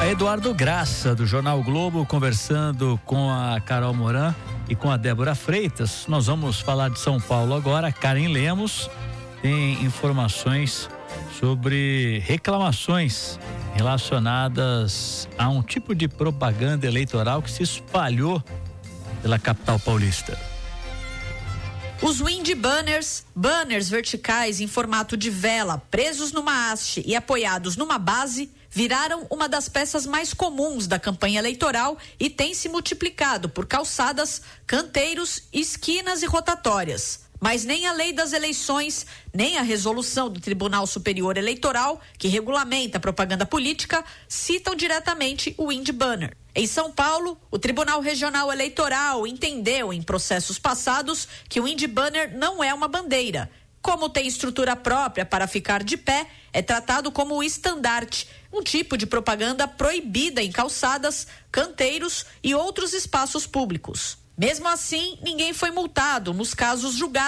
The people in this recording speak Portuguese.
A Eduardo Graça, do Jornal o Globo, conversando com a Carol Moran e com a Débora Freitas. Nós vamos falar de São Paulo agora. A Karen Lemos tem informações sobre reclamações relacionadas a um tipo de propaganda eleitoral que se espalhou pela capital paulista. Os wind banners, banners verticais em formato de vela, presos numa haste e apoiados numa base, viraram uma das peças mais comuns da campanha eleitoral e têm se multiplicado por calçadas, canteiros, esquinas e rotatórias. Mas nem a lei das eleições, nem a resolução do Tribunal Superior Eleitoral, que regulamenta a propaganda política, citam diretamente o wind banner. Em São Paulo, o Tribunal Regional Eleitoral entendeu em processos passados que o wind banner não é uma bandeira. Como tem estrutura própria para ficar de pé, é tratado como o estandarte, um tipo de propaganda proibida em calçadas, canteiros e outros espaços públicos. Mesmo assim, ninguém foi multado nos casos julgados